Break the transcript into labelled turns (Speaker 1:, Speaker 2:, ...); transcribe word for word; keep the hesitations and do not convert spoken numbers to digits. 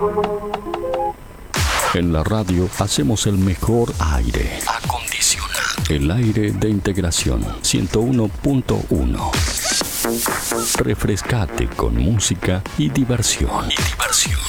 Speaker 1: En la radio hacemos el mejor aire acondicionado. El aire de integración ciento uno punto uno. Refrescate con música y diversión. Y diversión.